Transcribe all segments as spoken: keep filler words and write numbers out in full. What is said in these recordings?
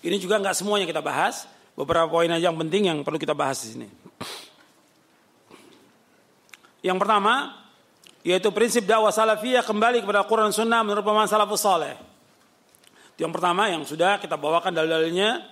Ini juga nggak semuanya kita bahas, beberapa poin aja yang penting yang perlu kita bahas di sini. Yang pertama, yaitu prinsip dakwah salafiyah kembali kepada Al-Quran dan Sunnah menurut pemahaman salafus saleh. Itu yang pertama yang sudah kita bawakan dalil-dalilnya.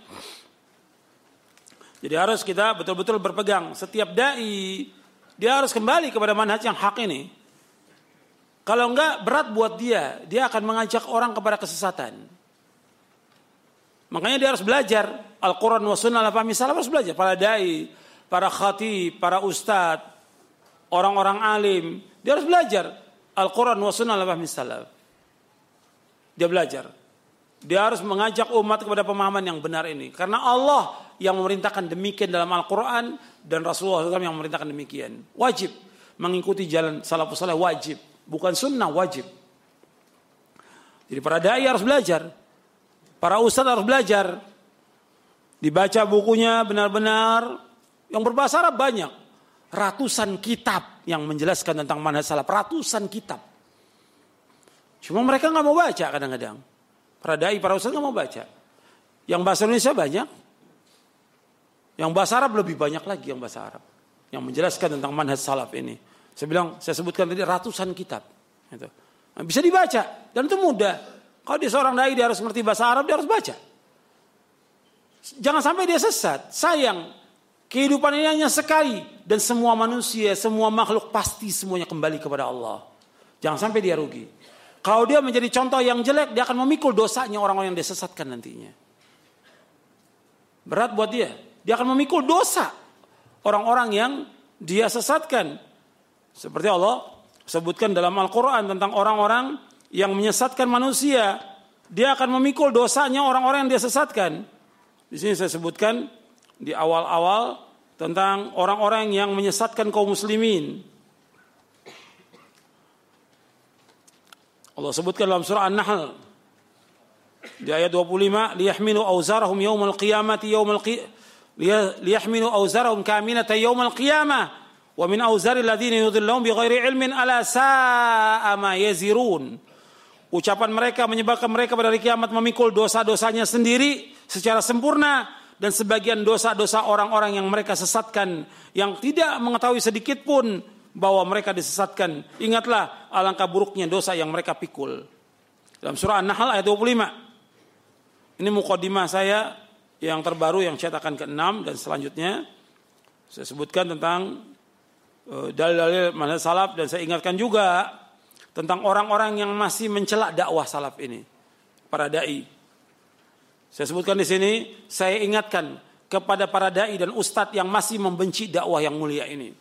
Jadi harus kita betul-betul berpegang. Setiap dai, dia harus kembali kepada manhaj yang hak ini. Kalau enggak, berat buat dia. Dia akan mengajak orang kepada kesesatan. Makanya dia harus belajar Al-Quran wa Sunnah ala fahmi salaf, harus belajar. Para dai, para khatib, para ustadz, orang-orang alim, dia harus belajar Al-Quran wa Sunnah ala fahmi salaf. Dia belajar. Dia harus mengajak umat kepada pemahaman yang benar ini. Karena Allah yang memerintahkan demikian dalam Al-Quran dan Rasulullah shallallahu alaihi wasallam yang memerintahkan demikian. Wajib mengikuti jalan salafus saleh, wajib. Bukan sunnah, wajib. Jadi para dai harus belajar. Para ustadz harus belajar. Dibaca bukunya benar-benar. Yang berbahasa Arab banyak. Ratusan kitab yang menjelaskan tentang manhaj salaf. Ratusan kitab. Cuma mereka gak mau baca kadang-kadang. Para dai, para ustadz gak mau baca. Yang bahasa Indonesia banyak. Yang bahasa Arab lebih banyak lagi yang bahasa Arab. Yang menjelaskan tentang manhaj salaf ini. Saya bilang, saya sebutkan tadi ratusan kitab. Gitu. Nah, bisa dibaca. Dan itu mudah. Kalau dia seorang dai, dia harus mengerti bahasa Arab, dia harus baca. Jangan sampai dia sesat. Sayang, kehidupan ini hanya sekali. Dan semua manusia, semua makhluk pasti semuanya kembali kepada Allah. Jangan sampai dia rugi. Kalau dia menjadi contoh yang jelek, dia akan memikul dosanya orang-orang yang dia sesatkan nantinya. Berat buat dia. Dia akan memikul dosa orang-orang yang dia sesatkan. Seperti Allah sebutkan dalam Al-Quran tentang orang-orang yang menyesatkan manusia, dia akan memikul dosanya orang-orang yang dia sesatkan. Di sini saya sebutkan di awal-awal tentang orang-orang yang menyesatkan kaum muslimin. Allah sebutkan dalam surah An-Nahl di ayat dua puluh lima, liyahmilu awzarahum yaumal qiyamati yaumal qiyamah liyahmilu awzarahum kamilatan yaumal qiyamah wa min awzaril ladzina yudhilluna bighairi ilmin ala sa'a ma yazirun. Ucapan mereka menyebabkan mereka pada hari kiamat memikul dosa-dosanya sendiri secara sempurna dan sebagian dosa-dosa orang-orang yang mereka sesatkan yang tidak mengetahui sedikit pun bahwa mereka disesatkan. Ingatlah alangkah buruknya dosa yang mereka pikul. Dalam surah An-Nahl ayat dua puluh lima. Ini muqaddimah saya yang terbaru yang cetakan keenam dan selanjutnya saya sebutkan tentang uh, dalil-dalil manhaj salaf dan saya ingatkan juga tentang orang-orang yang masih mencela dakwah salaf ini, para dai. Saya sebutkan di sini, saya ingatkan kepada para dai dan ustadz yang masih membenci dakwah yang mulia ini,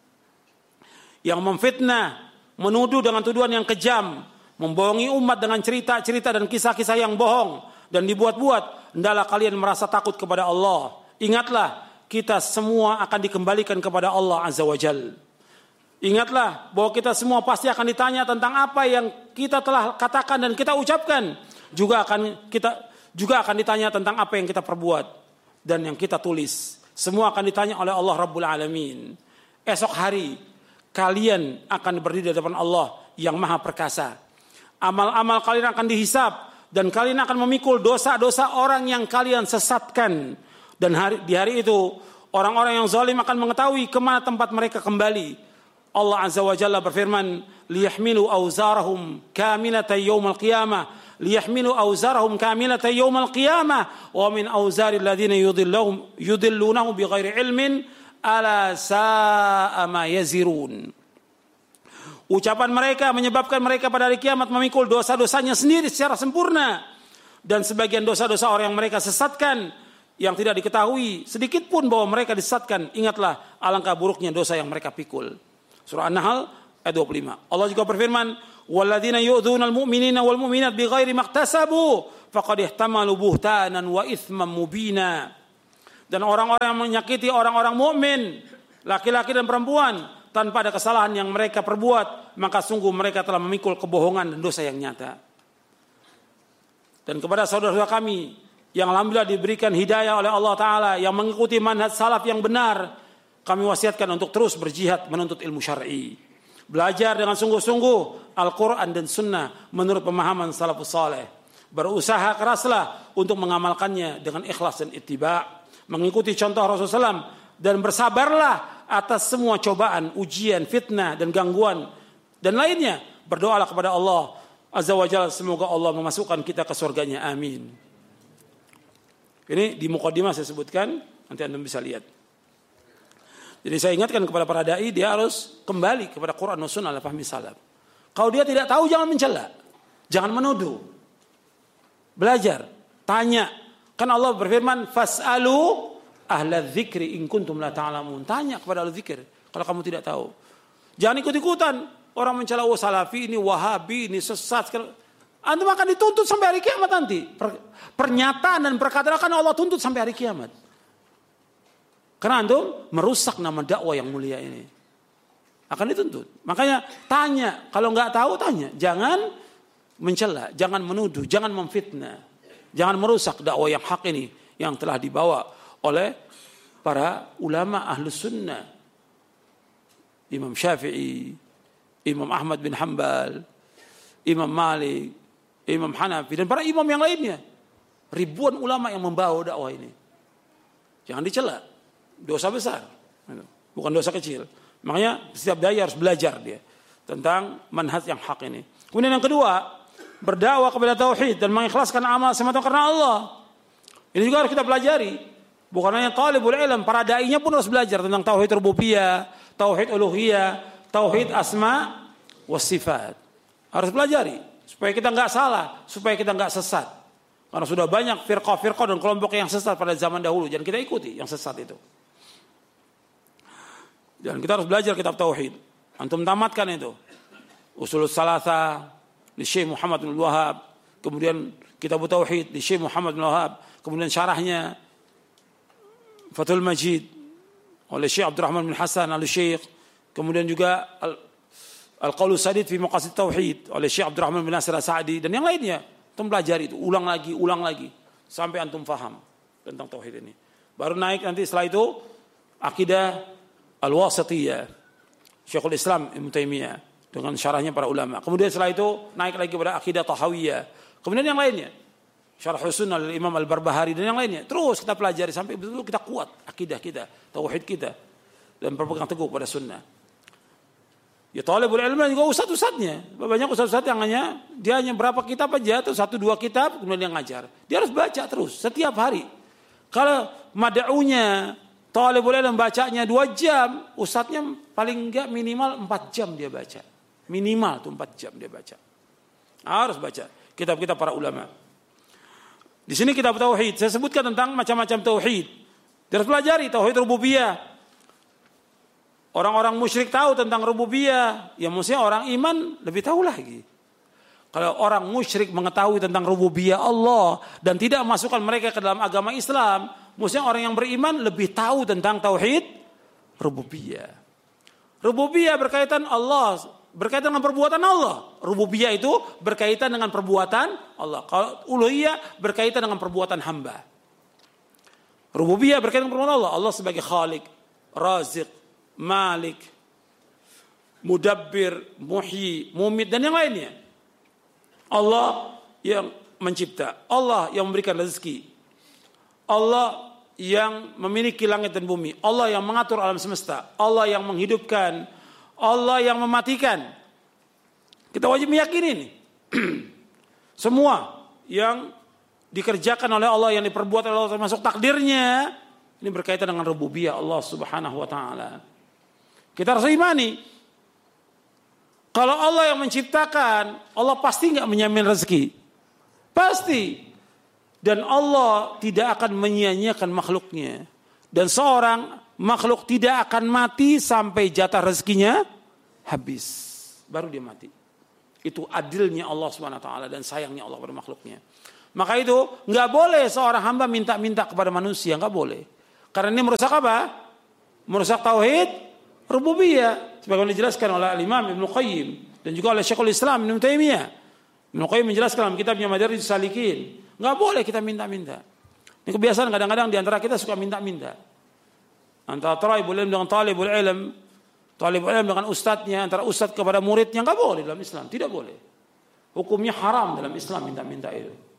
yang memfitnah, menuduh dengan tuduhan yang kejam, membohongi umat dengan cerita-cerita dan kisah-kisah yang bohong dan dibuat-buat. Hendaklah kalian merasa takut kepada Allah. Ingatlah, kita semua akan dikembalikan kepada Allah Azza wa Jalla. Ingatlah bahwa kita semua pasti akan ditanya tentang apa yang kita telah katakan dan kita ucapkan. Juga akan kita juga akan ditanya tentang apa yang kita perbuat dan yang kita tulis. Semua akan ditanya oleh Allah Rabbul Alamin. Esok hari kalian akan berdiri di hadapan Allah yang Maha Perkasa. Amal-amal kalian akan dihisab dan kalian akan memikul dosa-dosa orang yang kalian sesatkan. Dan hari, di hari itu orang-orang yang zalim akan mengetahui kemana tempat mereka kembali. Allah Azza wa Jalla berfirman, liyahmilu awzarahum kamilatan yawmal qiyamah, liyahmilu awzarahum kamilatan yawmal qiyamah, wa min awzaril ladzina yudhillunahum yudhillunahum bighairi ilmin, ala sa'a ma yazirun. Ucapan mereka menyebabkan mereka pada hari kiamat memikul dosa-dosanya sendiri secara sempurna, dan sebagian dosa-dosa orang yang mereka sesatkan yang tidak diketahui sedikit pun bahwa mereka disesatkan. Ingatlah alangkah buruknya dosa yang mereka pikul. Surah An-Nahl ayat dua puluh lima. Allah juga berfirman, walladzina yu'dzunal mu'minina wal mu'minat bighairi maktasabu faqad ihtamalu buhtanan wa itsman mubina. Dan orang-orang yang menyakiti orang-orang mukmin, laki-laki dan perempuan tanpa ada kesalahan yang mereka perbuat, maka sungguh mereka telah memikul kebohongan dan dosa yang nyata. Dan kepada saudara-saudara kami yang alhamdulillah diberikan hidayah oleh Allah Ta'ala, yang mengikuti manhaj salaf yang benar, kami wasiatkan untuk terus berjihad menuntut ilmu syar'i. Belajar dengan sungguh-sungguh Al-Quran dan Sunnah menurut pemahaman salafus saleh. Berusaha keraslah untuk mengamalkannya dengan ikhlas dan ittiba', mengikuti contoh Rasulullah shallallahu alaihi wasallam, dan bersabarlah atas semua cobaan, ujian, fitnah, dan gangguan, dan lainnya. Berdoalah kepada Allah Azza wa Jalla, semoga Allah memasukkan kita ke surganya. Amin. Ini di muqaddimah saya sebutkan, nanti Anda bisa lihat. Jadi saya ingatkan kepada para dai, dia harus kembali kepada Quran dan Sunnah ala fahmi salaf. Kalau dia tidak tahu, jangan mencela, jangan menuduh. Belajar, tanya. Kan Allah berfirman, fas'alu ahla dzikri in kuntum la ta'lamun. Tanya kepada ahli dzikir kalau kamu tidak tahu. Jangan ikut-ikutan orang mencela, oh salafi ini, wahabi ini, sesat. Antum akan dituntut sampai hari kiamat nanti. Pernyataan dan perkataan akan Allah tuntut sampai hari kiamat. Karena antum merusak nama dakwah yang mulia ini. Akan dituntut. Makanya tanya, kalau nggak tahu tanya. Jangan mencela, jangan menuduh, jangan memfitnah, jangan merusak dakwah yang hak ini yang telah dibawa oleh para ulama ahlus sunnah, Imam Syafi'i, Imam Ahmad bin Hanbal, Imam Malik, Imam Hanafi, dan para imam yang lainnya. Ribuan ulama yang membawa dakwah ini. Jangan dicela, dosa besar, bukan dosa kecil. Makanya setiap dai harus belajar dia tentang manhaj yang hak ini. Kemudian yang kedua, berdakwah kepada tauhid dan mengikhlaskan amal semata karena Allah. Ini juga harus kita pelajari. Bukan hanya talibul ilm, para dai-nya pun harus belajar tentang tauhid rububiyah, tauhid uluhiyah, tauhid asma was sifat. Harus pelajari supaya kita enggak salah, supaya kita enggak sesat. Karena sudah banyak firqah-firqah dan kelompok yang sesat pada zaman dahulu, jangan kita ikuti yang sesat itu. Dan kita harus belajar kitab tauhid. Antum tamatkan itu. Ushulus Salatsa di Syekh Muhammad bin Wahab, kemudian Kitab Tauhid di Syekh Muhammad bin Wahab, kemudian syarahnya Fathul Majid oleh Syekh Abdurrahman bin Hasan al-Syekh, kemudian juga Al-Qaulus Sadid fi Maqasid Tauhid oleh Syekh Abdurrahman bin Nasir As-Sa'di, dan yang lainnya. Antum pelajari itu, ulang lagi, ulang lagi sampai antum faham tentang tauhid ini. Baru naik nanti setelah itu akidah Al-Wasithiyah Syekhul Islam Ibnu Taimiyah dengan syarahnya para ulama. Kemudian setelah itu naik lagi pada akidah Tahawiyah. Kemudian yang lainnya, Syarh Sunnah oleh Imam Al-Barbahari dan yang lainnya. Terus kita pelajari sampai betul-betul kita kuat akidah kita, tauhid kita, dan berpegang teguh pada sunnah. Ya talibul ilm juga ustaz-ustaznya. Banyak ustaz-ustaz yang hanya dia hanya berapa kitab aja atau satu dua kitab kemudian dia ngajar. Dia harus baca terus setiap hari. Kalau mad'unya talibul ilm bacanya dua jam, ustaznya paling enggak minimal empat jam dia baca. Minimal tuh empat jam dia baca. Harus baca kitab-kitab para ulama. Di sini kitab tauhid, saya sebutkan tentang macam-macam tauhid. Dia harus pelajari tauhid rububiyah. Orang-orang musyrik tahu tentang rububiyah, ya maksudnya orang iman lebih tahu lagi. Kalau orang musyrik mengetahui tentang rububiyah Allah dan tidak masukkan mereka ke dalam agama Islam, maksudnya orang yang beriman lebih tahu tentang tauhid rububiyah. Rububiyah berkaitan Allah, berkaitan dengan perbuatan Allah. Rububiyah itu berkaitan dengan perbuatan Allah. Kalau uluhiyah berkaitan dengan perbuatan hamba. Rububiyah berkaitan dengan perbuatan Allah. Allah sebagai Khalik, Razik, Malik, Mudabbir, Muhyi, Mumit, dan yang lainnya. Allah yang mencipta, Allah yang memberikan rezeki, Allah yang memiliki langit dan bumi, Allah yang mengatur alam semesta, Allah yang menghidupkan, Allah yang mematikan. Kita wajib meyakini ini. Semua yang dikerjakan oleh Allah, yang diperbuat oleh Allah termasuk takdirnya, ini berkaitan dengan rububiyah Allah Subhanahu wa taala. Kita harus imani. Kalau Allah yang menciptakan, Allah pasti enggak menyamin rezeki. Pasti. Dan Allah tidak akan menyia-nyiakan makhluknya. Dan seorang makhluk tidak akan mati sampai jatah rezekinya habis. Baru dia mati. Itu adilnya Allah subhanahu wa taala dan sayangnya Allah pada makhluknya. Maka itu enggak boleh seorang hamba minta-minta kepada manusia. Enggak boleh. Karena ini merusak apa? Merusak tauhid rububiyah, sebagaimana dijelaskan oleh Imam Ibnu Qayyim dan juga oleh Syekhul Islam Ibnu Taimiyah. Ibnu Qayyim menjelaskan dalam kitabnya Madarijus Salikin, enggak boleh kita minta-minta. Ini kebiasaan kadang-kadang di antara kita suka minta-minta. Antara talibul ilm dengan talibul ilm, talibul ilm dengan ustadznya, antara ustadz kepada muridnya, enggak boleh dalam Islam, tidak boleh. Hukumnya haram dalam Islam minta-minta itu.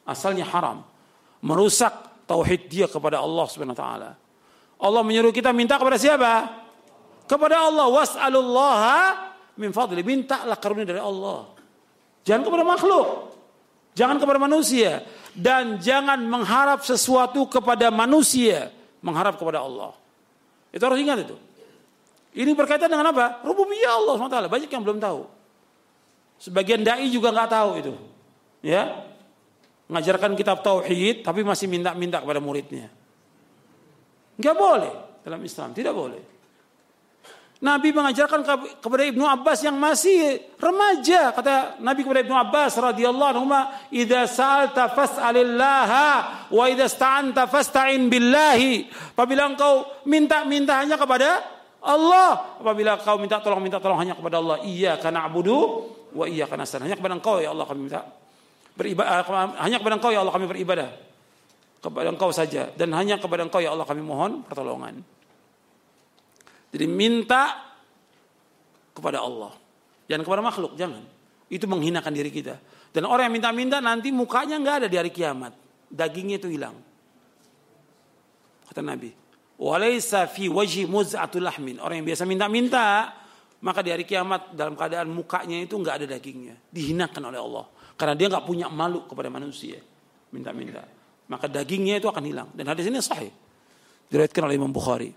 Asalnya haram. Merusak tauhid dia kepada Allah Subhanahu wa taala. Allah menyuruh kita minta kepada siapa? Kepada Allah. Was'alullaha min fadli. Mintalah karunia dari Allah. Jangan kepada makhluk. Jangan kepada manusia. Dan jangan mengharap sesuatu kepada manusia. Mengharap kepada Allah. Itu harus ingat itu. Ini berkaitan dengan apa? Rububiyah Allah subhanahu wa taala. Banyak yang belum tahu. Sebagian dai juga nggak tahu itu. Ya. Mengajarkan kitab tauhid tapi masih minta-minta kepada muridnya. Nggak boleh dalam Islam. Tidak boleh. Nabi mengajarkan kepada Ibnu Abbas yang masih remaja, kata Nabi kepada Ibnu Abbas radhiyallahu anhu, "Idza sa'alta fas'alillaha wa idza ista'anta fasta'in billahi." Apabila engkau minta-minta hanya kepada Allah, apabila kau minta tolong minta tolong hanya kepada Allah. Iyyaka na'budu wa iyyaka nasta'in. Hanya kepada Engkau ya Allah kami minta beribadah, hanya kepada Engkau ya Allah kami beribadah. Kepada Engkau saja dan hanya kepada Engkau ya Allah kami mohon pertolongan. Jadi minta kepada Allah. Jangan kepada makhluk, jangan. Itu menghinakan diri kita. Dan orang yang minta-minta nanti mukanya enggak ada di hari kiamat. Dagingnya itu hilang. Kata Nabi, "Walaysa fi wajhi muz'atul lahmin." Orang yang biasa minta-minta, maka di hari kiamat dalam keadaan mukanya itu enggak ada dagingnya. Dihinakan oleh Allah. Karena dia enggak punya malu kepada manusia. Minta-minta. Maka dagingnya itu akan hilang. Dan hadis ini sahih. Diriwayatkan oleh Imam Bukhari.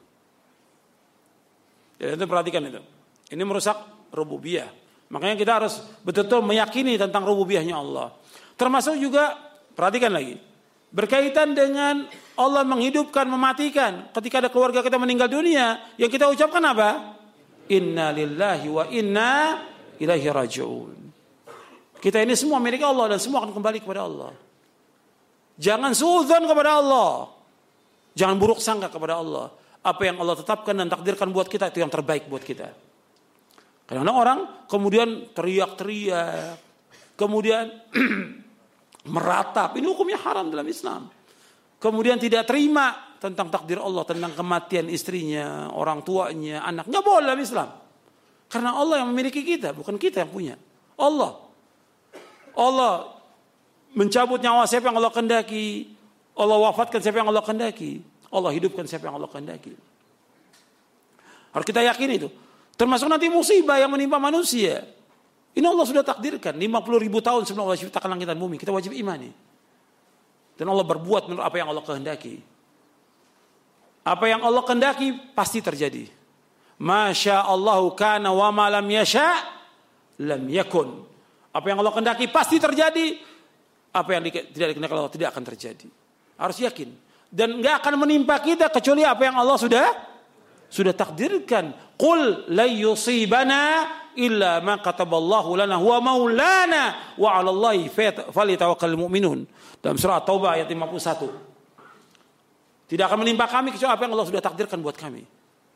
Jadi itu perhatikan itu. Ini merusak rububiyah. Makanya kita harus betul-betul meyakini tentang rububiyahnya Allah. Termasuk juga, perhatikan lagi. Berkaitan dengan Allah menghidupkan, mematikan. Ketika ada keluarga kita meninggal dunia, yang kita ucapkan apa? Inna lillahi wa inna ilaihi raji'un. Kita ini semua milik Allah dan semua akan kembali kepada Allah. Jangan suudzon kepada Allah. Jangan buruk sangka kepada Allah. Apa yang Allah tetapkan dan takdirkan buat kita itu yang terbaik buat kita. Karena orang kemudian teriak-teriak, kemudian meratap, ini hukumnya haram dalam Islam. Kemudian tidak terima tentang takdir Allah, tentang kematian istrinya, orang tuanya, anak, nggak boleh dalam Islam. Karena Allah yang memiliki kita, bukan kita yang punya. Allah, Allah mencabut nyawa siapa yang Allah kehendaki, Allah wafatkan siapa yang Allah kehendaki. Allah hidupkan siapa yang Allah kehendaki. Harus kita yakin itu. Termasuk nanti musibah yang menimpa manusia. Ini Allah sudah takdirkan. lima puluh ribu tahun sebelum Allah ciptakan langit dan bumi. Kita wajib imani. Dan Allah berbuat menurut apa yang Allah kehendaki. Apa yang Allah kehendaki pasti terjadi. Masya Allahu kana wa ma lam yasha lam yakun. Apa yang Allah kehendaki pasti terjadi. Apa yang tidak dikehendaki Allah tidak akan terjadi. Harus yakin. Dan enggak akan menimpa kita kecuali apa yang Allah sudah sudah takdirkan. Qul la yusibana illa ma kataballahu lana huwa maulana wa 'alallahi falyatawakkalul mu'minun. Dalam surah Taubah ayat lima puluh satu. Tidak akan menimpa kami kecuali apa yang Allah sudah takdirkan buat kami.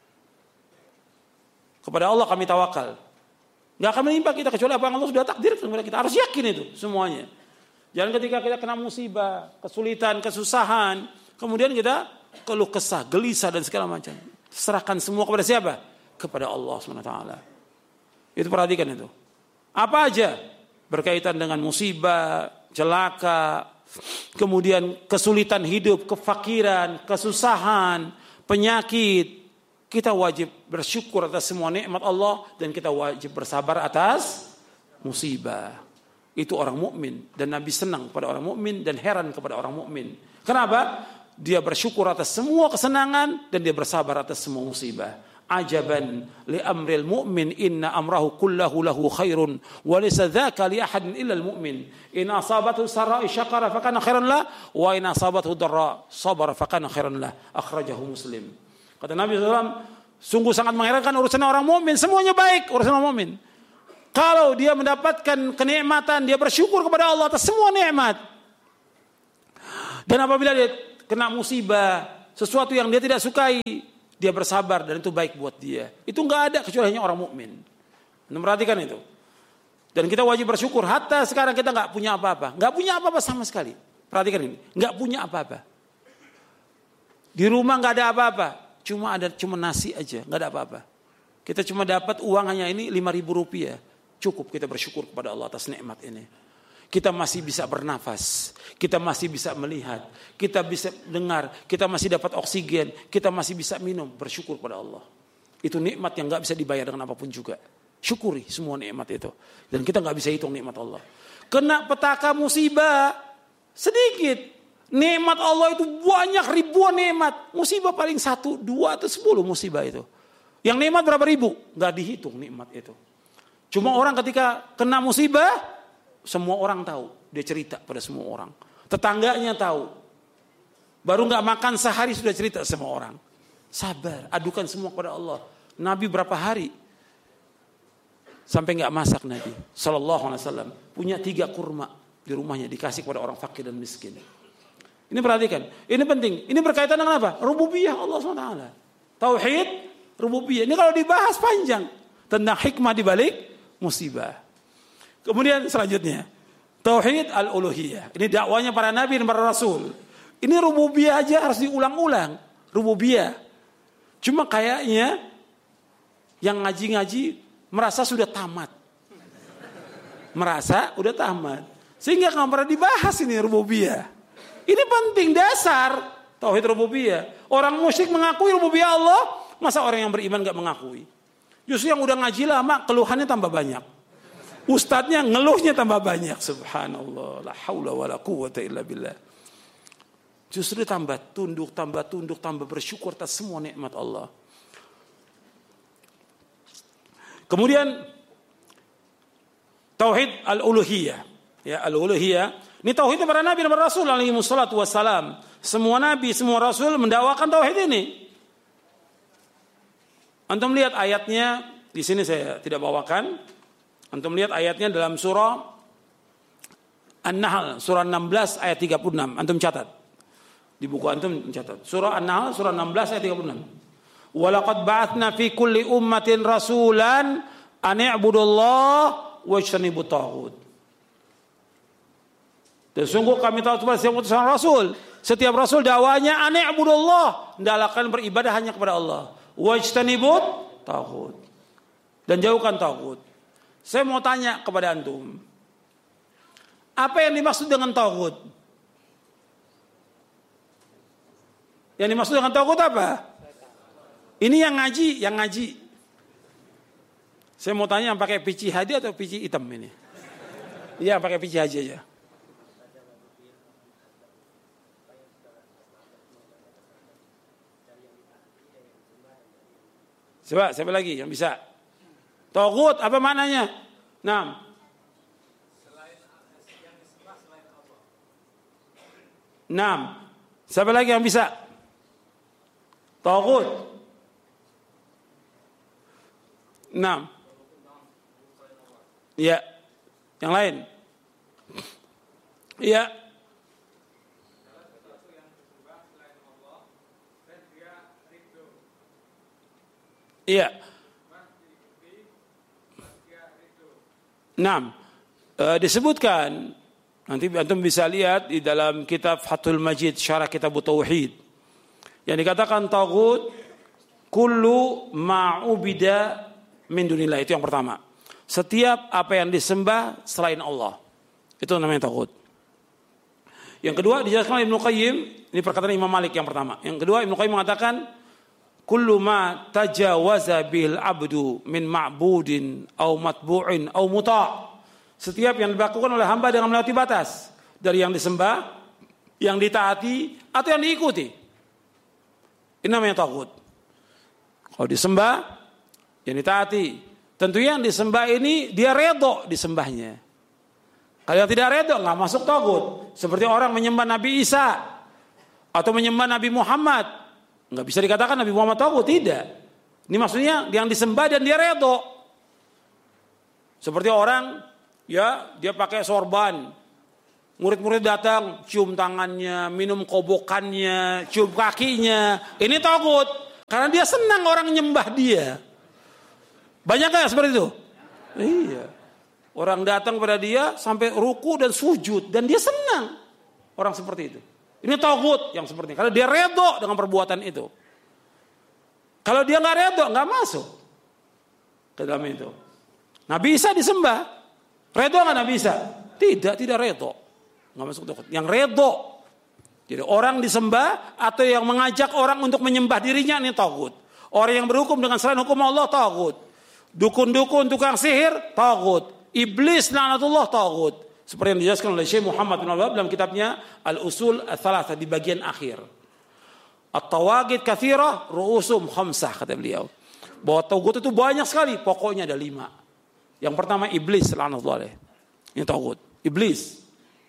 Kepada Allah kami tawakal. Enggak akan menimpa kita kecuali apa yang Allah sudah takdirkan kepada kita. Harus yakin itu semuanya. Jangan ketika kita kena musibah, kesulitan, kesusahan, kemudian kita keluh kesah, gelisah dan segala macam. Serahkan semua kepada siapa? Kepada Allah subhanahu wa taala. Itu perhatikan itu. Apa aja berkaitan dengan musibah, celaka, kemudian kesulitan hidup, kefakiran, kesusahan, penyakit. Kita wajib bersyukur atas semua nikmat Allah dan kita wajib bersabar atas musibah. Itu orang mukmin dan Nabi senang pada orang mukmin dan heran kepada orang mukmin. Kenapa? Dia bersyukur atas semua kesenangan dan dia bersabar atas semua musibah. Ajaban li amril mu'min inna amrahu kullahu lahu khairun wa laysa dzaka li ahadin illa al mu'min. In asabathu sarai syakara fa kana khairan lah wa in asabathu dharra sabara fa kana khairan lah. Akhrajahu Muslim. Kata Nabi sallallahu alaihi wasallam, sungguh sangat mengherankan urusan orang mukmin, semuanya baik urusan orang mukmin. Kalau dia mendapatkan kenikmatan, dia bersyukur kepada Allah atas semua nikmat. Dan apabila dia kena musibah, sesuatu yang dia tidak sukai, dia bersabar dan itu baik buat dia. Itu enggak ada kecuali hanya orang mukmin. Anda perhatikan itu. Dan kita wajib bersyukur. Hatta sekarang kita enggak punya apa-apa, enggak punya apa-apa sama sekali. Perhatikan ini, enggak punya apa-apa. Di rumah enggak ada apa-apa, cuma ada cuma nasi aja, enggak ada apa-apa. Kita cuma dapat uang hanya ini lima ribu rupiah. Cukup kita bersyukur kepada Allah atas nikmat ini. Kita masih bisa bernafas, kita masih bisa melihat, kita bisa dengar, kita masih dapat oksigen, kita masih bisa minum. Bersyukur pada Allah. Itu nikmat yang gak bisa dibayar dengan apapun juga. Syukuri semua nikmat itu. Dan kita gak bisa hitung nikmat Allah. Kena petaka musibah sedikit. Nikmat Allah itu banyak, ribuan nikmat. Musibah paling satu, dua atau sepuluh musibah itu. Yang nikmat berapa ribu? Gak dihitung nikmat itu. Cuma orang ketika kena musibah, semua orang tahu. Dia cerita pada semua orang. Tetangganya tahu. Baru gak makan sehari sudah cerita semua orang. Sabar, adukan semua kepada Allah. Nabi berapa hari sampai gak masak Nabi Sallallahu Alaihi Wasallam. Punya tiga kurma di rumahnya, dikasih kepada orang fakir dan miskin. Ini perhatikan, ini penting. Ini berkaitan dengan apa? Rububiyah Allah subhanahu wa taala. Tauhid, rububiyah. Ini kalau dibahas panjang tentang hikmah di balik musibah. Kemudian selanjutnya, tauhid al-uluhiyah. Ini dakwanya para nabi dan para rasul. Ini rububiyah aja harus diulang-ulang. Rububiyah. Cuma kayaknya yang ngaji-ngaji merasa sudah tamat. Merasa udah tamat. Sehingga nggak pernah dibahas ini rububiyah. Ini penting dasar tauhid rububiyah. Orang musyrik mengakui rububiyah Allah, masa orang yang beriman gak mengakui? Justru yang udah ngaji lama keluhannya tambah banyak. Ustadznya ngeluhnya tambah banyak. Subhanallah, la haula wala quwwata illa billah. Justru tambah tunduk, tambah tunduk, tambah bersyukur atas semua nikmat Allah. Kemudian tauhid al-uluhiyah. Ya, al-uluhiyah. Ini tauhidnya para nabi dan para rasul alaihi wassalatu wassalam. Semua nabi, semua rasul mendakwakan tauhid ini. Antum lihat ayatnya, di sini saya tidak bawakan. Antum lihat ayatnya dalam surah An-Nahl, surah enam belas ayat tiga puluh enam. Antum catat. Di buku antum catat. Surah An-Nahl, surah enam belas ayat tiga puluh enam. Walaqad ba'atsna fi kulli ummatin rasulan an i'budullaha wajtanibut taghut. Dan sungguh kami tahu kepada setiap utusan Rasul. Setiap Rasul dakwanya an i'budullah. Hendaklah beribadah hanya kepada Allah. Wajtanibut taghut. Dan jauhkan taghut. Saya mau tanya kepada antum. Apa yang dimaksud dengan taghut? Yang dimaksud dengan taghut apa? Ini yang ngaji, yang ngaji. Saya mau tanya yang pakai pici haji atau pici hitam ini? Iya, pakai pici haji aja. Coba, siapa lagi yang bisa? Taghut, apa maknanya? Nah. Nah. Siapa lagi yang bisa? Taghut. Nah. Iya. Yang lain? Iya. Iya. Nah, e, disebutkan nanti antum bisa lihat di dalam kitab Fathul Majid Syarah Kitab Tauhid. Yang dikatakan taghut kullu ma'ubida min dunillah, itu yang pertama. Setiap apa yang disembah selain Allah. Itu namanya taghut. Yang kedua dijelaskan oleh Ibnu Qayyim, ini perkataan Imam Malik yang pertama. Yang kedua Ibnu Qayyim mengatakan kullu ma tajawaza bil abdu min ma'budin au matbu'in au muta'. Setiap yang dilakukan oleh hamba dengan melewati batas dari yang disembah, yang ditaati atau yang diikuti. Ini namanya taghut. Kalau disembah, yang ditaati. Tentunya yang disembah ini dia redho disembahnya. Kalau yang tidak redho enggak masuk taghut. Seperti orang menyembah Nabi Isa atau menyembah Nabi Muhammad. Enggak bisa dikatakan Nabi Muhammad taghut, tidak. Ini maksudnya yang disembah dan dia redho. Seperti orang, ya, dia pakai sorban. Murid-murid datang, cium tangannya, minum kobokannya, cium kakinya. Ini taghut. Karena dia senang orang nyembah dia. Banyak gak seperti itu? Iya. Orang datang pada dia sampai ruku dan sujud. Dan dia senang. Orang seperti itu. Ini taghut yang seperti ini. Kalau dia redho dengan perbuatan itu. Kalau dia gak redho, gak masuk ke dalam itu. Nabi Isa disembah. Redho gak Nabi Isa? Tidak, tidak redo. Nggak masuk tauhid. Yang redo. Jadi orang disembah atau yang mengajak orang untuk menyembah dirinya ini tauhid. Orang yang berhukum dengan selain hukum Allah tauhid. Dukun-dukun, tukang sihir tauhid. Iblis laknatullah tauhid. Seperti yang dijelaskan oleh Syekh Muhammad bin Abdul Wahhab dalam kitabnya Al-Usul Ats-Tsalatsah di bagian akhir. At-tawagid katsirah, ru'usum khamsah, kata beliau. Bahwa tauhid itu banyak sekali, pokoknya ada lima. Yang pertama iblis laknatullah. Ini tauhid, iblis.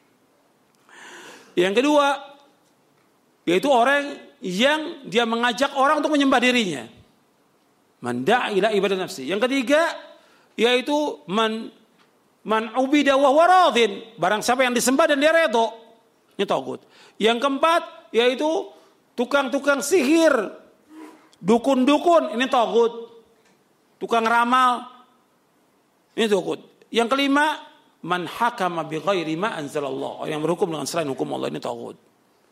Yang kedua yaitu orang yang dia mengajak orang untuk menyembah dirinya. Man da'a ila ibadah nafsi. Yang ketiga yaitu man man ubida wa huwa radin, barang siapa yang disembah dan dia redha. Ini tauhid. Yang keempat yaitu tukang-tukang sihir, dukun-dukun, ini tauhid. Tukang ramal, ini tauhid. Yang kelima, man hakama bi ghairi ma anzalallah, orang yang berhukum dengan selain hukum Allah, ini tauhid.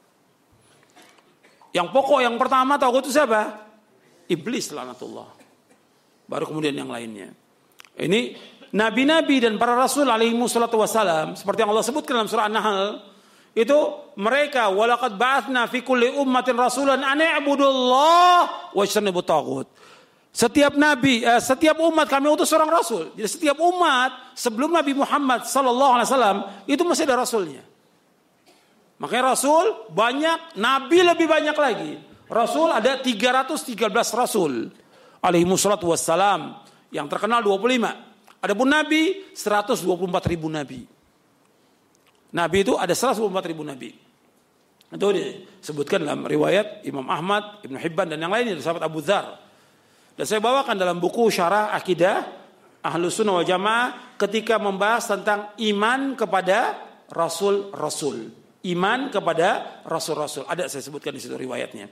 Yang pokok yang pertama tauhid itu siapa? Iblis laknatullah. Baru kemudian yang lainnya. Ini nabi-nabi dan para rasul alaihi wassalatu wassalam, seperti yang Allah sebutkan dalam surah An-Nahl, itu mereka walaqad ba'atsna fi kulli ummatin rasulan an i'budullah wajtanibut taghut. Setiap nabi, eh, setiap umat kami utus seorang rasul. Jadi setiap umat sebelum Nabi Muhammad sallallahu alaihi wasallam itu masih ada rasulnya. Makanya rasul banyak, nabi lebih banyak lagi. Rasul ada tiga ratus tiga belas rasul alaihi wassalatu wassalam, yang terkenal dua puluh lima. Adapun nabi seratus dua puluh empat ribu nabi. Nabi itu ada seratus dua puluh empat ribu nabi. Itu disebutkan dalam riwayat Imam Ahmad, Ibnu Hibban dan yang lainnya dari sahabat Abu Dzar. Dan saya bawakan dalam buku Syarah Akidah Ahlus Sunnah wal Jamaah ketika membahas tentang iman kepada rasul-rasul. Iman kepada rasul-rasul. Ada saya sebutkan di situ riwayatnya.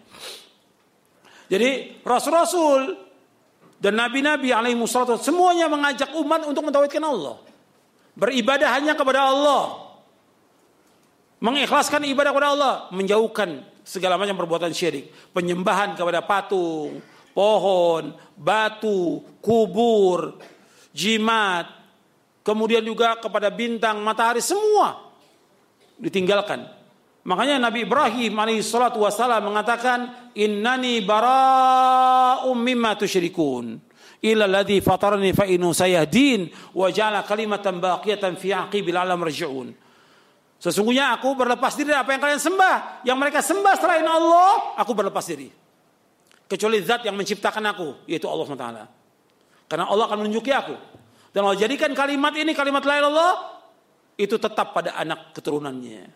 Jadi rasul-rasul dan nabi-nabi alaihi wassalatu semuanya mengajak umat untuk mentauhidkan Allah. Beribadah hanya kepada Allah. Mengikhlaskan ibadah kepada Allah, menjauhkan segala macam perbuatan syirik, penyembahan kepada patung, pohon, batu, kubur, jimat, kemudian juga kepada bintang, matahari, semua ditinggalkan. Makanya Nabi Ibrahim alaihi salatu wassalam mengatakan, innani bara'um mimma tusyrikun illa alladzi fatarani fa innahu sayahdin wa ja'ala kalimatan baqiyatan fi aqibil alam raji'un. Sesungguhnya aku berlepas diri dari apa yang kalian sembah. Yang mereka sembah selain Allah, aku berlepas diri. Kecuali zat yang menciptakan aku, yaitu Allah subhanahu wa taala. Karena Allah akan menunjuki aku. Dan Allah jadikan kalimat ini, kalimat la ilaha illallah, itu tetap pada anak keturunannya.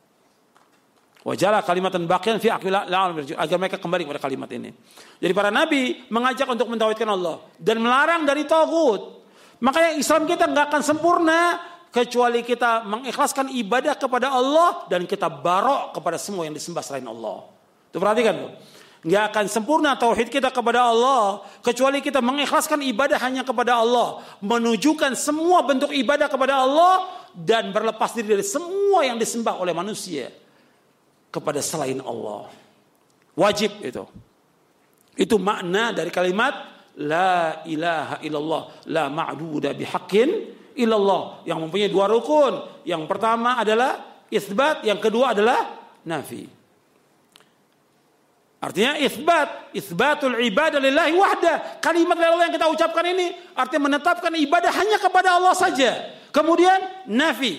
Wajala kalimatan baqiyan fi aqwil agar mereka kembali kepada kalimat ini. Jadi para nabi mengajak untuk mentauhidkan Allah dan melarang dari taghut. Makanya Islam kita enggak akan sempurna kecuali kita mengikhlaskan ibadah kepada Allah dan kita barok kepada semua yang disembah selain Allah. Itu perhatikan tuh. Enggak akan sempurna tauhid kita kepada Allah kecuali kita mengikhlaskan ibadah hanya kepada Allah, menunjukkan semua bentuk ibadah kepada Allah dan berlepas diri dari semua yang disembah oleh manusia kepada selain Allah. Wajib itu. Itu makna dari kalimat la ilaha illallah, la ma'budu bihaqqin illallah, yang mempunyai dua rukun. Yang pertama adalah itsbat, yang kedua adalah nafi. Artinya itsbat, itsbatul ibadah lillahi wahda. Kalimat la ilaha illallah yang kita ucapkan ini artinya menetapkan ibadah hanya kepada Allah saja. Kemudian nafi.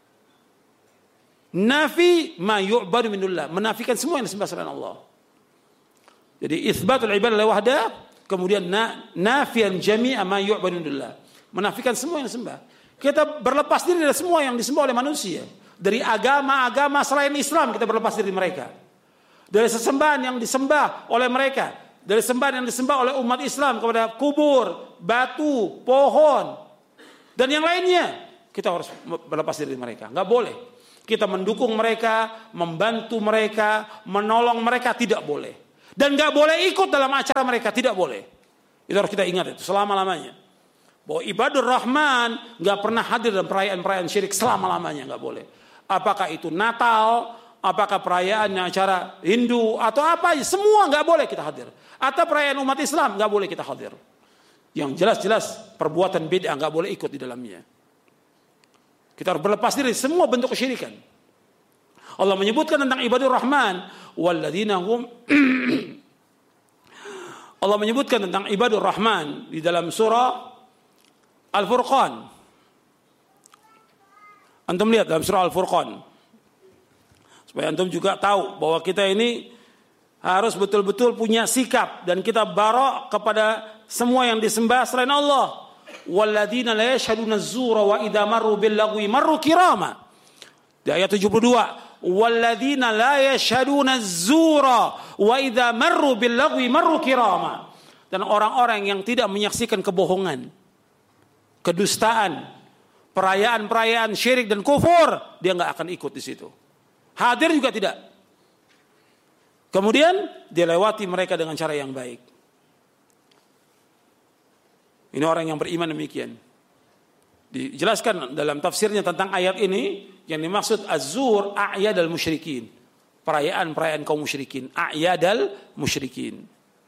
Nafi ma yu'badu min dunillah, menafikan semua yang disembah selain Allah. Jadi itsbatul ibadah lillahi wahda, kemudian na, nafian jami'a ma yu'badu min dunillah, menafikan semua yang disembah. Kita berlepas diri dari semua yang disembah oleh manusia. Dari agama-agama selain Islam kita berlepas diri mereka. Dari sesembahan yang disembah oleh mereka. Dari sembahan yang disembah oleh umat Islam kepada kubur, batu, pohon, dan yang lainnya. Kita harus berlepas diri dari mereka. Enggak boleh. Kita mendukung mereka, membantu mereka, menolong mereka, tidak boleh. Dan enggak boleh ikut dalam acara mereka, tidak boleh. Itu harus kita ingat itu selama-lamanya. Bahwa ibadur Rahman gak pernah hadir dalam perayaan-perayaan syirik selama-lamanya, gak boleh. Apakah itu Natal, apakah perayaan acara Hindu, atau apa aja, semua gak boleh kita hadir. Atau perayaan umat Islam gak boleh kita hadir. Yang jelas-jelas perbuatan bid'ah gak boleh ikut di dalamnya. Kita harus berlepas diri semua bentuk kesyirikan. Allah menyebutkan tentang ibadur rahman, walladzina hum Allah menyebutkan tentang ibadur rahman di dalam surah Al-Furqan. Antum lihat dalam surah Al-Furqan, supaya antum juga tahu bahwa kita ini harus betul-betul punya sikap dan kita barok kepada semua yang disembah selain Allah. Walladzina la yashhaduna az-zura wa idza marru bil lagwi marru kirama. Di ayat tujuh puluh dua, walladzina la yashhaduna az-zura wa idza marru bil lagwi marru kirama. Dan orang-orang yang tidak menyaksikan kebohongan, kedustaan, perayaan-perayaan syirik dan kufur, dia enggak akan ikut di situ. Hadir juga tidak. Kemudian dia lewati mereka dengan cara yang baik. Ini orang yang beriman demikian. Dijelaskan dalam tafsirnya tentang ayat ini, yang dimaksud az-zur a'yadal musyrikin. Perayaan-perayaan kaum musyrikin, a'yadal musyrikin.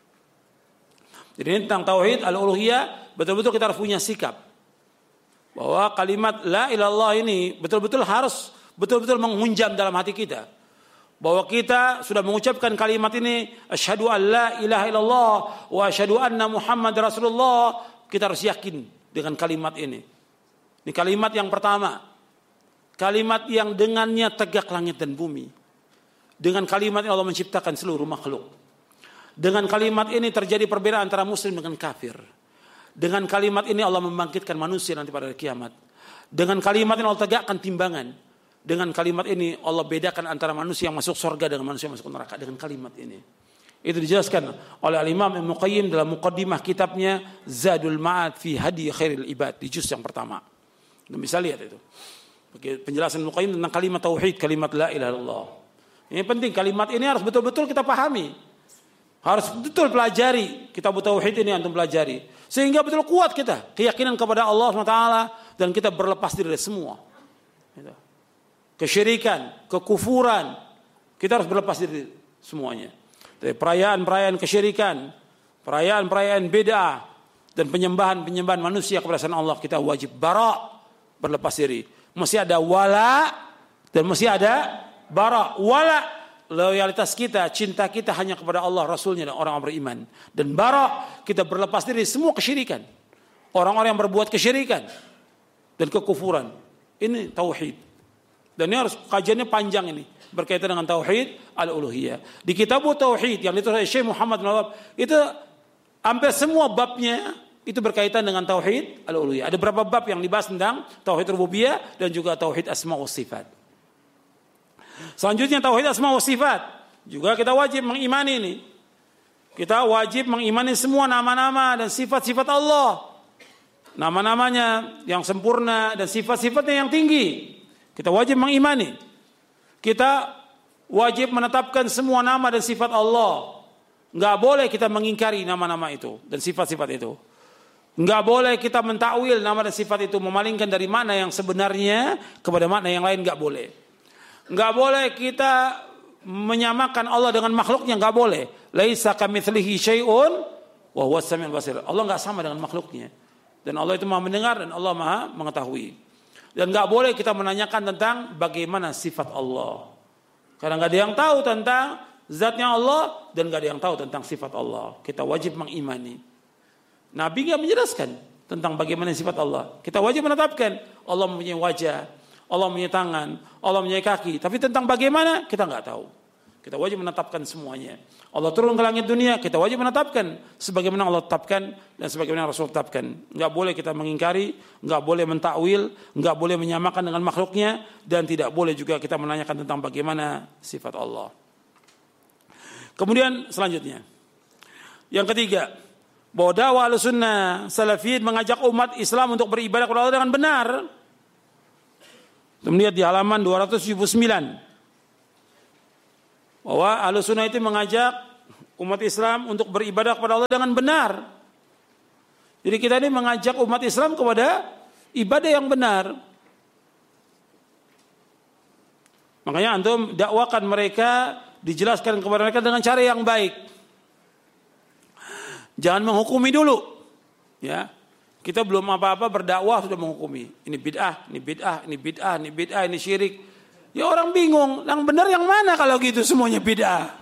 Jadi ini tentang tauhid al-uluhiyah, betul-betul kita harus punya sikap bahwa kalimat la ilallah ini betul-betul harus betul-betul menghunjam dalam hati kita. Bahwa kita sudah mengucapkan kalimat ini, asyhadu an la ilaha illallah wa asyhadu anna Muhammad Rasulullah, kita harus yakin dengan kalimat ini. Ini kalimat yang pertama. Kalimat yang dengannya tegak langit dan bumi. Dengan kalimat ini Allah menciptakan seluruh makhluk. Dengan kalimat ini terjadi perbedaan antara muslim dengan kafir. Dengan kalimat ini Allah membangkitkan manusia nanti pada hari kiamat. Dengan kalimat ini Allah tegakkan timbangan. Dengan kalimat ini Allah bedakan antara manusia yang masuk surga dengan manusia yang masuk neraka dengan kalimat ini. Itu dijelaskan oleh Al-Imam Ibnu Qayyim dalam muqaddimah kitabnya Zadul Ma'ad fi Hadi Khairil Ibad di juz yang pertama. Anda bisa lihat itu. Penjelasan Ibnu Qayyim tentang kalimat tauhid, kalimat la ilaha illallah. Ini penting, kalimat ini harus betul-betul kita pahami. Harus betul pelajari. Kitab tauhid ini antum pelajari. Sehingga betul kuat kita keyakinan kepada Allah subhanahu wa taala dan kita berlepas diri dari semua. Gitu. Kesyirikan, kekufuran, kita harus berlepas diri semuanya. Dari perayaan-perayaan kesyirikan, perayaan-perayaan bid'ah dan penyembahan-penyembahan manusia kepada selain Allah, kita wajib bara, berlepas diri. Mesti ada wala dan mesti ada bara. Wala, loyalitas kita, cinta kita hanya kepada Allah, Rasulnya dan orang-orang beriman. Dan bara, kita berlepas diri semua kesyirikan. Orang-orang yang berbuat kesyirikan dan kekufuran. Ini tauhid. Dan ini harus kajiannya panjang ini berkaitan dengan tauhid al-uluhiyah. Di kitab tauhid yang ditulis oleh Syekh Muhammad bin Wahab itu hampir semua babnya itu berkaitan dengan tauhid al-uluhiyah. Ada beberapa bab yang dibahas tentang tauhid rububiyah dan juga tauhid asma wa sifat. Selanjutnya tauhid asma wa sifat juga kita wajib mengimani ini. Kita wajib mengimani semua nama-nama dan sifat-sifat Allah. Nama-namanya yang sempurna dan sifat-sifatnya yang tinggi. Kita wajib mengimani. Kita wajib menetapkan semua nama dan sifat Allah. Enggak boleh kita mengingkari nama-nama itu dan sifat-sifat itu. Enggak boleh kita mentakwil nama dan sifat itu, memalingkan dari makna yang sebenarnya kepada makna yang lain, enggak boleh. Enggak boleh kita menyamakan Allah dengan makhluknya, enggak boleh. Laisa kamitslihi syai'un wa huwas samiul basir. Allah enggak sama dengan makhluknya. Dan Allah itu Maha mendengar dan Allah Maha mengetahui. Dan enggak boleh kita menanyakan tentang bagaimana sifat Allah. Karena enggak ada yang tahu tentang zatnya Allah dan enggak ada yang tahu tentang sifat Allah. Kita wajib mengimani. Nabi enggak menjelaskan tentang bagaimana sifat Allah. Kita wajib menetapkan Allah mempunyai wajah, Allah mempunyai tangan, Allah mempunyai kaki. Tapi tentang bagaimana kita enggak tahu. Kita wajib menetapkan semuanya. Allah turun ke langit dunia, kita wajib menetapkan sebagaimana Allah tetapkan dan sebagaimana Rasul tetapkan. Enggak boleh kita mengingkari, enggak boleh mentakwil, enggak boleh menyamakan dengan makhluknya, dan tidak boleh juga kita menanyakan tentang bagaimana sifat Allah. Kemudian selanjutnya, yang ketiga, bahwa dakwah Ahlussunnah Salafiyyin mengajak umat Islam untuk beribadah kepada Allah dengan benar. Kita melihat di halaman dua ratus tujuh puluh sembilan. Bahwa Ahlussunnah itu mengajak umat Islam untuk beribadah kepada Allah dengan benar. Jadi kita ini mengajak umat Islam kepada ibadah yang benar. Makanya antum dakwakan mereka, dijelaskan kepada mereka dengan cara yang baik. Jangan menghukumi dulu, ya. Kita belum apa-apa berdakwah sudah menghukumi. Ini bid'ah, ini bid'ah, ini bid'ah, ini bid'ah, ini syirik. Ya orang bingung, yang benar yang mana kalau gitu semuanya bid'ah.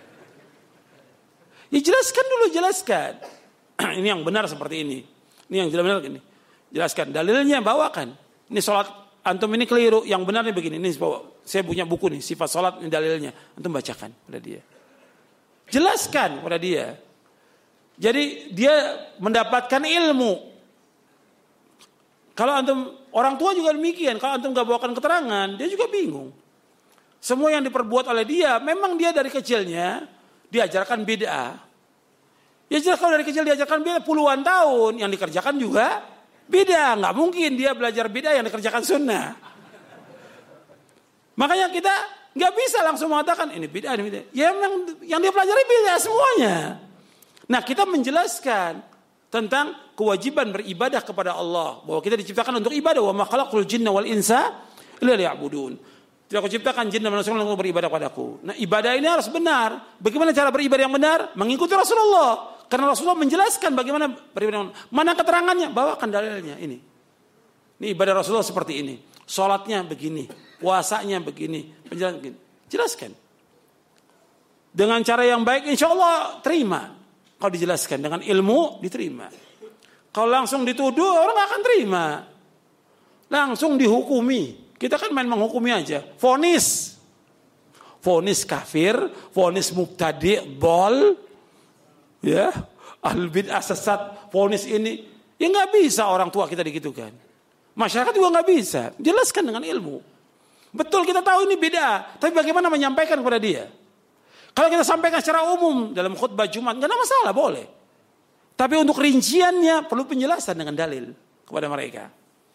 Ya jelaskan dulu, jelaskan. Ini yang benar seperti ini. Ini yang benar ini. Jelaskan, dalilnya bawakan. Ini sholat, antum ini keliru, yang benarnya begini. Ini saya punya buku nih, sifat sholat, ini dalilnya. Antum bacakan pada dia. Jelaskan pada dia. Jadi dia mendapatkan ilmu. Kalau antum, orang tua juga demikian. Kalau antum gak bawakan keterangan, dia juga bingung. Semua yang diperbuat oleh dia, memang dia dari kecilnya diajarkan bid'ah. Ya jelas kalau dari kecil diajarkan bid'ah puluhan tahun, yang dikerjakan juga bid'ah. Gak mungkin dia belajar bid'ah yang dikerjakan sunnah. Makanya kita gak bisa langsung mengatakan ini bid'ah, ini bid'ah. Ya memang yang dia pelajari bid'ah semuanya. Nah kita menjelaskan tentang kewajiban beribadah kepada Allah, bahwa kita diciptakan untuk ibadah. Wa ma khalaqul jinna wal insa illa liya'budun. Tidak aku ciptakan jin dan manusia untuk beribadah padaku. Nah ibadah ini harus benar. Bagaimana cara beribadah yang benar? Mengikuti Rasulullah. Karena Rasulullah menjelaskan bagaimana beribadah yang benar. Mana keterangannya? Bawakan dalilnya ini. Ini ibadah Rasulullah seperti ini. Sholatnya begini. Puasanya begini. Penjelasan begini. Jelaskan. Dengan cara yang baik insya Allah terima. Kalau dijelaskan dengan ilmu diterima. Kalau langsung dituduh orang gak akan terima. Langsung dihukumi. Kita kan main menghukumi aja. Vonis. Vonis kafir. Vonis mubtadi' bol. Ya. Ahlul bid'ah sesat. Vonis ini. Ya gak bisa orang tua kita digitukan. Masyarakat juga gak bisa. Jelaskan dengan ilmu. Betul kita tahu ini beda. Tapi bagaimana menyampaikan kepada dia? Kalau kita sampaikan secara umum dalam khutbah Jumat, nggak ada masalah, boleh. Tapi untuk rinciannya perlu penjelasan dengan dalil kepada mereka.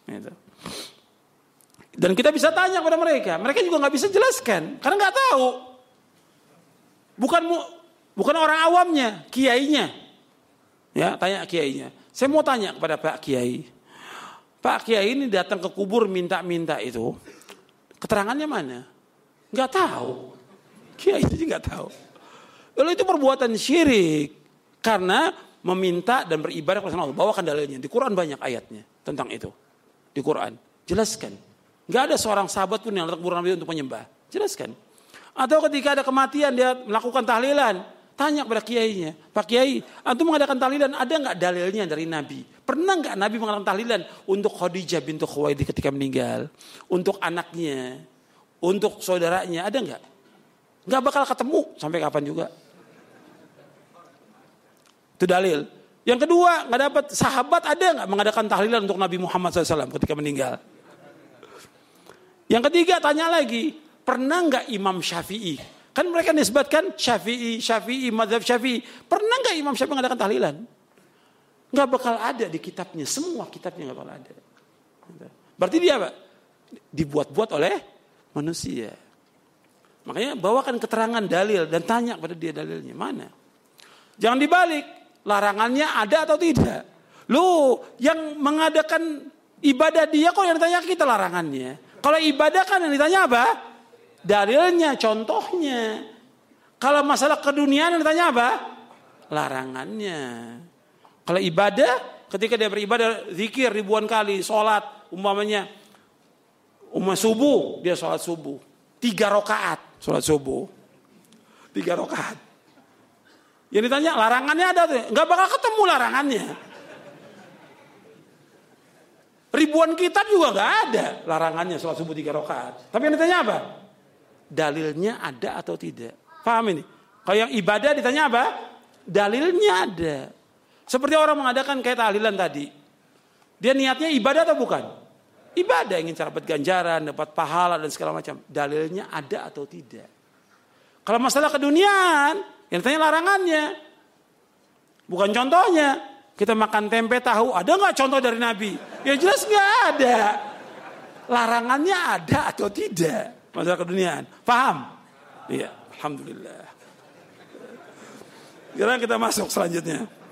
Dan kita bisa tanya kepada mereka, mereka juga nggak bisa jelaskan karena nggak tahu. Bukan bukan orang awamnya, kiainya. Ya, tanya kiainya. Saya mau tanya kepada Pak Kiai. Pak Kiai ini datang ke kubur minta-minta itu, keterangannya mana? Nggak tahu. Kiai itu nggak tahu. Lalu itu perbuatan syirik karena meminta dan beribadah kepada Allah. Bawakan dalilnya. Di Quran banyak ayatnya tentang itu. Di Quran jelaskan. Nggak ada seorang sahabat pun yang datang ke kuburan Nabi untuk menyembah. Jelaskan. Atau ketika ada kematian dia melakukan tahlilan, tanya kepada kiainya, Pak Kiai, antum mengadakan tahlilan ada nggak dalilnya dari Nabi? Pernah nggak Nabi mengadakan tahlilan untuk Khadijah bintu Khuwailid ketika meninggal, untuk anaknya, untuk saudaranya, ada nggak? Nggak bakal ketemu sampai kapan juga. Itu dalil. Yang kedua, nggak dapat sahabat ada nggak mengadakan tahlilan untuk Nabi Muhammad shallallahu alaihi wasallam ketika meninggal. Yang ketiga, tanya lagi, pernah nggak Imam Syafi'i? Kan mereka nisbatkan Syafi'i, Syafi'i, mazhab Syafi'i. Pernah nggak Imam Syafi'i mengadakan tahlilan? Nggak bakal ada di kitabnya. Semua kitabnya nggak bakal ada. Berarti dia apa? Dibuat-buat oleh manusia. Makanya bawakan keterangan dalil dan tanya pada dia dalilnya mana. Jangan dibalik, larangannya ada atau tidak. Lu yang mengadakan ibadah dia kok yang ditanya kita larangannya. Kalau ibadah kan yang ditanya apa? Dalilnya, contohnya. Kalau masalah keduniaan yang ditanya apa? Larangannya. Kalau ibadah, ketika dia beribadah zikir ribuan kali, sholat umpamanya umpama subuh, dia sholat subuh tiga rakaat. Sholat subuh tiga rakaat. Yang ditanya larangannya ada tuh? Nggak bakal ketemu larangannya. Ribuan kitab juga nggak ada larangannya sholat subuh tiga rakaat. Tapi yang ditanya apa? Dalilnya ada atau tidak? Paham ini? Kalau yang ibadah ditanya apa? Dalilnya ada. Seperti orang mengadakan kayak tahlilan tadi. Dia niatnya ibadah atau bukan? Ibadah, ingin dapat ganjaran, dapat pahala dan segala macam. Dalilnya ada atau tidak? Kalau masalah keduniaan, yang tanya larangannya. Bukan contohnya. Kita makan tempe tahu, ada nggak contoh dari Nabi? Ya jelas nggak ada. Larangannya ada atau tidak? Masalah keduniaan. Paham? Iya, alhamdulillah. Sekarang kita masuk selanjutnya.